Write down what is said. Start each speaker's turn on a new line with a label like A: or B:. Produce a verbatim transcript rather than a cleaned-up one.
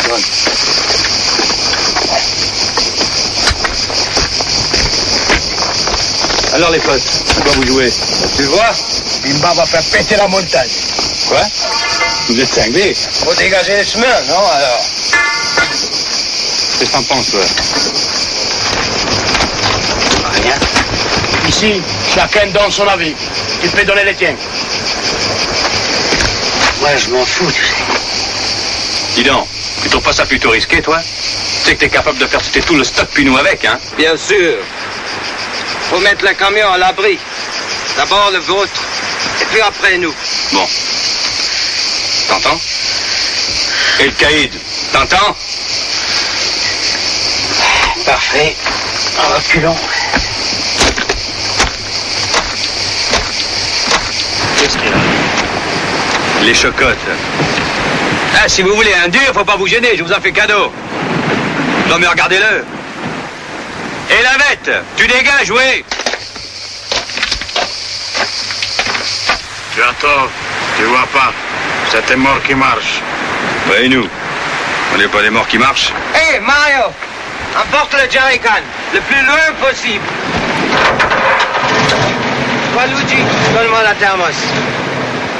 A: Donne. Alors les potes, à quoi vous jouez?
B: Tu vois, Bimba va faire péter la montagne.
A: Quoi? Vous êtes cinglés?
B: Faut dégager les chemins, non alors?
A: Qu'est-ce que t'en penses, toi?
B: Rien. Ici, chacun donne son avis. Tu peux donner les tiens.
C: Moi, je m'en fous, tu sais.
A: Dis donc, tu trouves pas ça plutôt risqué, toi? Tu sais que t'es capable de faire sauter tout le stock puis nous avec, hein?
C: Bien sûr. Faut mettre le camion à l'abri. D'abord le vôtre, et puis après nous.
A: Bon. T'entends? Et le caïd, t'entends?
C: Parfait. En reculons.
A: Qu'est-ce qu'il y a? Les chocottes. Ah, si vous voulez un dur, faut pas vous gêner, je vous en fais cadeau. Non mais regardez-le. Et la bête, tu dégages, oui.
D: Tu as tort, tu vois pas. C'est un mort qui marche.
A: Ouais, et nous? On n'est pas des morts qui marchent?
C: Hé, hey, Mario, emporte le jerrycan, le plus loin possible. Toi, Luigi, donne-moi la thermos.